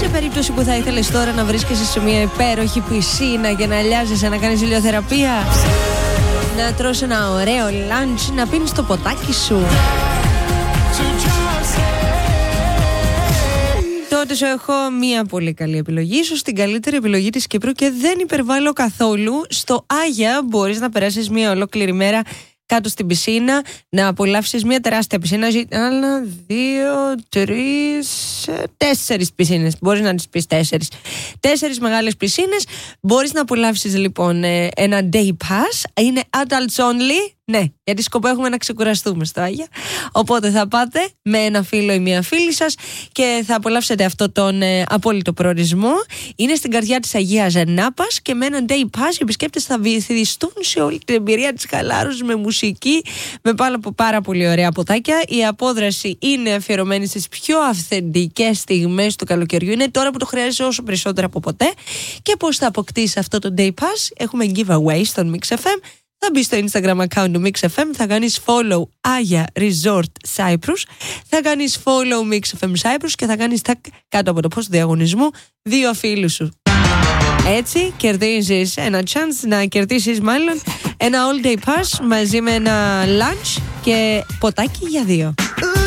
περίπτωση που θα ήθελες τώρα να βρίσκεσαι σε μια υπέροχη πισίνα και να αλιάζεσαι, να κάνεις ηλιοθεραπεία, να τρως ένα ωραίο lunch, να πίνεις το ποτάκι σου, τότε σου έχω μια πολύ καλή επιλογή, ίσως την καλύτερη επιλογή της Κύπρου, και δεν υπερβάλλω καθόλου. Στο Άγια μπορείς να περάσεις μια ολόκληρη μέρα κάτω στην πισίνα, να απολαύσεις μια τεράστια πισίνα. Άλλα 2, 3, 4 πισίνες. Μπορείς να τις πεις 4 μεγάλες πισίνες. Μπορείς να απολαύσεις λοιπόν ένα day pass. Είναι adults only. Ναι, γιατί σκοπό έχουμε να ξεκουραστούμε στο Άγια. Οπότε θα πάτε με ένα φίλο ή μια φίλη σας και θα απολαύσετε αυτό τον απόλυτο προορισμό. Είναι στην καρδιά της Αγίας Νάπας και με ένα day pass οι επισκέπτες θα βυθιστούν σε όλη την εμπειρία της χαλάρωσης, με μουσική, με πάρα πολύ ωραία ποτάκια. Η απόδραση είναι αφιερωμένη στις πιο αυθεντικές στιγμές του καλοκαιριού. Είναι τώρα που το χρειάζεσαι όσο περισσότερο από ποτέ. Και πώς θα αποκτήσεις αυτό το day pass? Έχουμε giveaway στον Mix FM. Θα μπεις στο Instagram account του Mix FM, θα κάνεις follow Agia Resort Cyprus, θα κάνεις follow Mix FM Cyprus και θα κάνεις tag κάτω από το post του διαγωνισμού 2 φίλους σου. Έτσι κερδίζεις ένα chance να κερδίσεις μάλλον ένα all day pass μαζί με ένα lunch και ποτάκι για 2.